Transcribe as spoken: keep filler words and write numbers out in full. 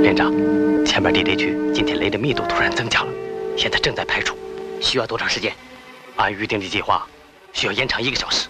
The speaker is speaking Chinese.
连长，前面地雷区今天雷的密度突然增加了，现在正在排除。需要多长时间？按预定的计划，需要延长一个小时。